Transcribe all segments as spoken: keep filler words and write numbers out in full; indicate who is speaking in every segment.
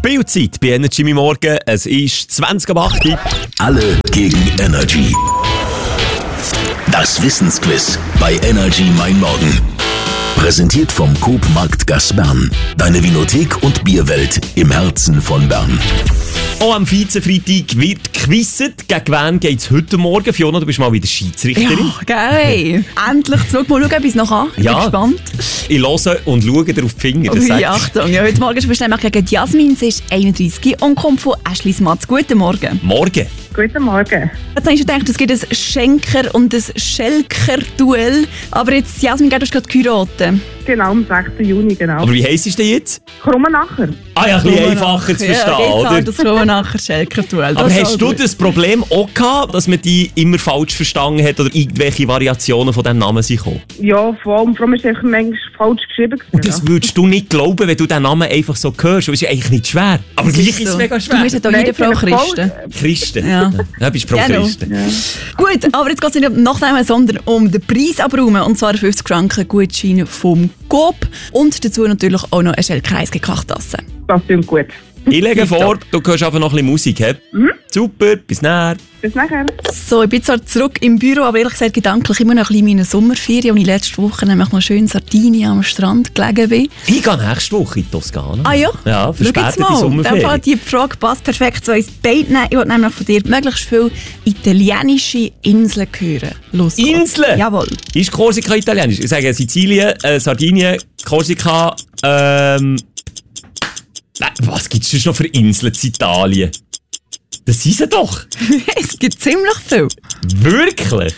Speaker 1: Spielzeit bei Energy mein Morgen. Es ist zwanzig ab acht.
Speaker 2: Alle gegen Energy. Das Wissensquiz bei Energy mein Morgen. Präsentiert vom Coop Markt Gass Bern. Deine Vinothek und Bierwelt im Herzen von Bern.
Speaker 1: Auch am Vize-Freitag wird gequizzt. Gegen wen geht es heute Morgen? Fiona, du bist mal wieder Schiedsrichterin.
Speaker 3: Ja, geil. Endlich zurück. Mal schauen, ob ich es noch kann. Ich
Speaker 1: Ja.
Speaker 3: bin gespannt.
Speaker 1: Ich höre und schaue dir auf die Finger. Das
Speaker 3: Ui,
Speaker 1: sagst du.
Speaker 3: Achtung. Ja, heute Morgen spielst du nämlich gegen Jasmin. Sie ist einunddreißig und kommt von Aschlis Matz. Guten Morgen.
Speaker 1: Morgen.
Speaker 4: Guten Morgen.
Speaker 3: Jetzt hast du gedacht, es gibt ein Schenker- und ein Schelker-Duell. Aber jetzt, Jasmin, du hast gerade geheiratet.
Speaker 4: Genau, am sechsten Juni, genau.
Speaker 1: Aber wie heisst es denn jetzt?
Speaker 4: Kommen nachher.
Speaker 1: Ah ja, ein bisschen einfacher zu verstehen,
Speaker 3: ja,
Speaker 1: oder?
Speaker 3: halt das kommen nachher Schelker-Duell.
Speaker 1: Aber
Speaker 3: Das ist
Speaker 1: hast
Speaker 3: auch
Speaker 1: du
Speaker 3: gut.
Speaker 1: das Problem auch gehabt, dass man die immer falsch verstanden hat oder irgendwelche Variationen von diesem Namen sind gekommen?
Speaker 4: Ja, vor allem, vor allem ist es einfach manchmal falsch geschrieben.
Speaker 1: Und das
Speaker 4: ja.
Speaker 1: würdest du nicht glauben, wenn du diesen Namen einfach so hörst. Das ist ja eigentlich nicht schwer. Aber gleich ist es
Speaker 3: so.
Speaker 1: mega
Speaker 3: Du
Speaker 1: schwer.
Speaker 3: bist ja da
Speaker 4: Nein,
Speaker 3: jede Frau
Speaker 4: ich bin
Speaker 3: Christen.
Speaker 1: Christen.
Speaker 3: Ja.
Speaker 1: Ja, bist Frau
Speaker 3: Genau.
Speaker 1: Christen.
Speaker 3: Gut, aber jetzt geht es nicht um Nachnamen, sondern um den Preis abräumen. Und zwar fünfzig Franken Gutschein vom Coop. Und dazu natürlich auch noch eine Schelker-Kaffeetasse.
Speaker 4: Das klingt gut.
Speaker 1: Ich lege vor, du hörst einfach noch ein bisschen Musik. He?
Speaker 4: Mhm.
Speaker 1: Super, bis nachher.
Speaker 4: Bis nachher.
Speaker 3: So, ich bin zwar zurück im Büro, aber ehrlich gesagt gedanklich immer noch ein bisschen in meiner Sommerferien, und ich letzte Woche nämlich noch schön in Sardinien am Strand gelegen bin.
Speaker 1: Ich gehe nächste Woche in die Toskana.
Speaker 3: Ah ja?
Speaker 1: Ja, für
Speaker 3: Schau
Speaker 1: später
Speaker 3: jetzt
Speaker 1: die
Speaker 3: mal. In dem
Speaker 1: Sommerferien.
Speaker 3: Fall, die Frage passt perfekt zu uns beiden. Ich wollte nämlich von dir möglichst viele italienische Inseln hören. Los geht's.
Speaker 1: Inseln?
Speaker 3: Jawohl.
Speaker 1: Ist Korsika italienisch? Ich sage Sizilien, äh, Sardinien, Korsika, ähm... Nein, was gibt es denn noch für Inseln in Italien? Das sind sie doch.
Speaker 3: Es gibt ziemlich viel.
Speaker 1: Wirklich?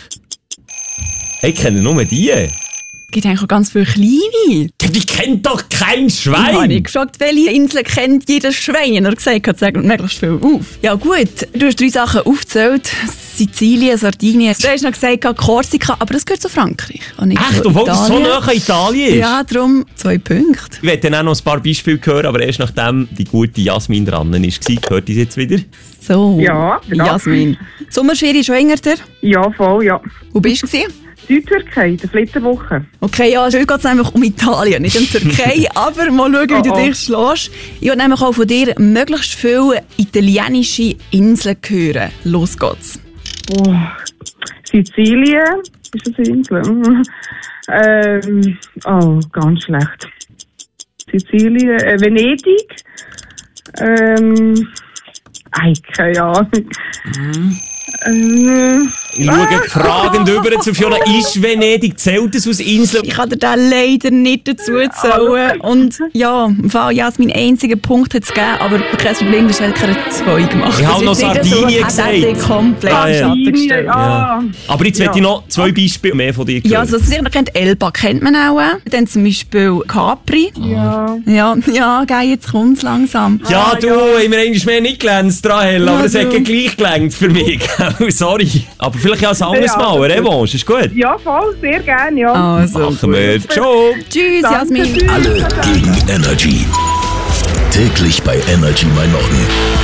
Speaker 1: Hey, ich kenne nur die.
Speaker 3: Es gibt eigentlich auch ganz viele kleine.
Speaker 1: Die kennt doch kein
Speaker 3: Ich habe
Speaker 1: Schwein.
Speaker 3: nicht gefragt, welche Insel kennt jeder Schwein. Er hat gesagt, er sagt möglichst viel auf. Ja gut, du hast drei Sachen aufgezählt. Sizilien, Sardinien. Du hast noch gesagt, Korsika, aber das gehört zu Frankreich. Und nicht
Speaker 1: Echt?
Speaker 3: zu
Speaker 1: Obwohl das so
Speaker 3: Italien.
Speaker 1: nah an Italien ist?
Speaker 3: Ja, darum zwei Punkte.
Speaker 1: Ich werde dann auch noch ein paar Beispiele hören, aber erst nachdem die gute Jasmin dran war, hört ihr jetzt wieder.
Speaker 3: So,
Speaker 4: Ja, genau.
Speaker 3: Jasmin. Sommerferien schon hinter dir?
Speaker 4: Ja, voll, ja.
Speaker 3: Wo bist du gewesen?
Speaker 4: Südtürkei, der Flitterwoche.
Speaker 3: Okay, ja, heute geht es nämlich um Italien, nicht um Türkei, aber mal schauen, wie du
Speaker 4: Oh, oh.
Speaker 3: dich schlägst. Ich will nämlich auch von dir möglichst viele italienische Inseln hören. Los geht's.
Speaker 4: Oh. Sizilien, ist das eine Insel? ähm, oh, ganz schlecht. Sizilien, äh, Venedig. Ähm, ei, keine Ahnung. Ähm,
Speaker 1: Ich schaue fragend über zu Fiona. Ist Venedig, zählt es aus Inseln?
Speaker 3: Ich kann dir da leider nicht dazu zählen. Und ja, im Fall Jasmin einzigen Punkt hat es gegeben, aber kein Problem, der Schelker hat zwei gemacht.
Speaker 1: Ich habe
Speaker 3: Das
Speaker 1: noch
Speaker 3: ist nicht so,
Speaker 1: Sardinien
Speaker 3: als hätte ich
Speaker 1: gesagt.
Speaker 3: komplett
Speaker 1: Ah,
Speaker 3: in
Speaker 1: ja.
Speaker 3: den Schatten gestellt.
Speaker 4: ah.
Speaker 1: Aber jetzt
Speaker 4: Ja.
Speaker 1: möchte ich noch zwei Beispiele mehr von dir hören.
Speaker 3: Ja, also was ihr noch kennt, Elba kennt man auch. Dann zum Beispiel Capri.
Speaker 4: Ja.
Speaker 3: Ja, ja, geil, jetzt kommt es langsam.
Speaker 1: Ja, du, immer eigentlich mehr nicht glänzt, Rahel, aber
Speaker 3: Ja,
Speaker 1: es hat
Speaker 3: du.
Speaker 1: gleich gelangt für mich. Sorry. Aber vielleicht ja ein anderes
Speaker 4: Ja,
Speaker 1: Mal, eine
Speaker 4: das ist
Speaker 1: Revanche, ist gut.
Speaker 4: Ja, voll, sehr gerne, ja.
Speaker 3: Also,
Speaker 1: Machen wir. Ciao.
Speaker 3: tschüss,
Speaker 4: Danke,
Speaker 3: Jasmin.
Speaker 4: tschüss.
Speaker 2: Alle gegen Energy. Täglich bei Energy mein Morgen.